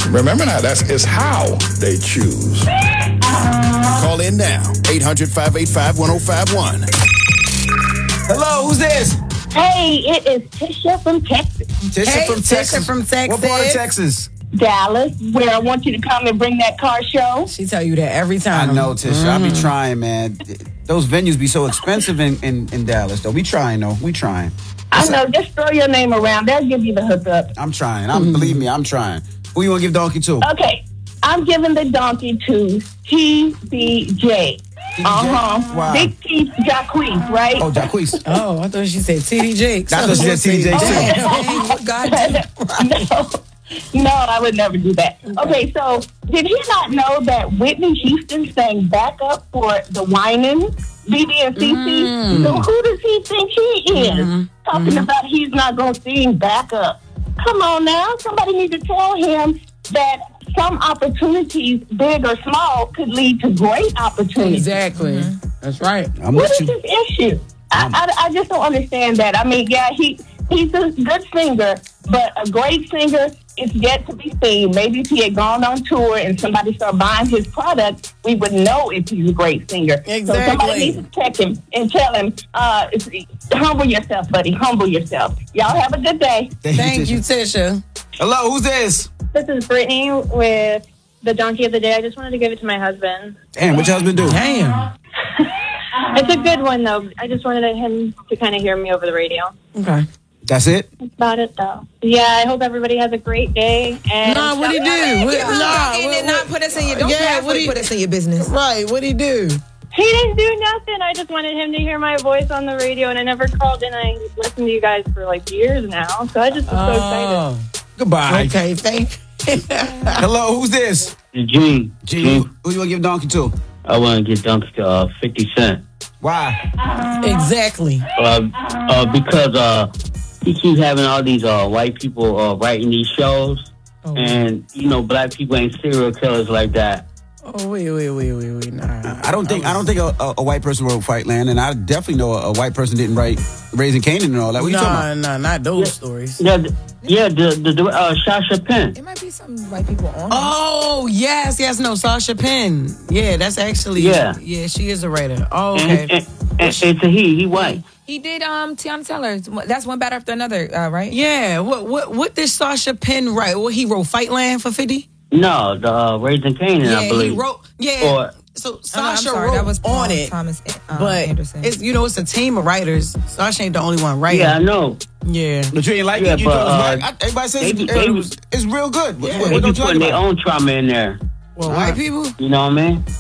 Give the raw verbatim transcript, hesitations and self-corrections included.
Remember now, that's it's how they choose. Call in now, eight hundred, five eight five, one oh five one. Hello, who's this? Hey, it is Tisha from Texas. Tisha Hey, from Tisha Texas. from Texas. What part of Texas? Dallas, where I want you to come and bring that car show. She tell you that every time. I know, Tisha. Mm-hmm. I be trying, man. Those venues be so expensive in, in, in Dallas, though. We trying, though. We trying. I know, just throw your name around. They'll give you the hookup. I'm trying. I'm Believe me, I'm trying. Who you want to give Donkey to? Okay, I'm giving the donkey to T B J. Uh-huh. Wow. Big T Jacquees, right? Oh, Jacquees. Oh, I thought she said T D Jakes. I thought she said T D Jakes, too. Damn, goddamn. No, no, I would never do that. Okay, so did he not know that Whitney Houston sang backup for the Whining, B B and C C? Mm. So who does he think he is? Mm-hmm. Talking Mm-hmm. about he's not going to sing backup. Come on now, somebody needs to tell him that some opportunities, big or small, could lead to great opportunities. Exactly. Mm-hmm. That's right. I'm What with is you. his issue? I, I, I just don't understand that. I mean, yeah, he he's a good singer, but a great singer is yet to be seen. Maybe if he had gone on tour and somebody started buying his product, we would know if he's a great singer. Exactly. So somebody needs to check him and tell him, uh, humble yourself, buddy. Humble yourself. Y'all have a good day. Thank you, Tisha. Hello, who's this? This is Brittany with the Donkey of the Day. I just wanted to give it to my husband. Damn, what your husband do? Damn. It's a good one, though. I just wanted him to kind of hear me over the radio. Okay. That's it? That's about it, though. Yeah, I hope everybody has a great day. And Nah, what'd he do? What, nah, Donkey what, did not put us in your. Don't yeah, Uh, what what he- put us in your business. Right, what'd he do? he didn't do nothing. I just wanted him to hear my voice on the radio, and I never called in. I listened to you guys for like years now, so I just was so excited. Oh. Goodbye. Okay, thank Hello, who's this? G. G. Who, who you want to give Donkey to? I want to get Donkey to uh, fifty Cent. Why? Exactly. Uh, uh, because uh, he keeps having all these uh, white people uh, writing these shows. Oh. And, you know, black people ain't serial killers like that. Oh, wait, wait, wait, wait, wait. Nah. I don't think I don't think a, a, a white person wrote Fightland, and I definitely know a, a white person didn't write Raising Canaan and all that. What you nah, talking nah, not those stories. Yeah, the, yeah, the, the, the uh, Sasha Penn. It might be some white people on. Oh, yes, yes, no, Sasha Penn. Yeah, that's actually, Yeah. yeah, she is a writer. Oh, okay. And, and, and it's a he. He white. He did um Tiana Taylor. That's one bad after another, uh, right? Yeah, what what what did Sasha Penn write? What, he wrote Fightland for fifty? No, the uh, Raising Canaan, Yeah, I believe. he wrote, yeah. Or, so Oh, no, I'm Sasha sorry, wrote that was Paul on it, Thomas uh, but Anderson. it's, you know, it's a team of writers. Sasha ain't the only one writing. yeah, I know. Yeah. But you ain't like Yeah, it? You but, thought it was uh, whack? I- Everybody says they it, be- it they was, it's real good. What, Yeah. what, They what be don't you like putting their about it? own trauma in there. Well, white people? You know what I mean?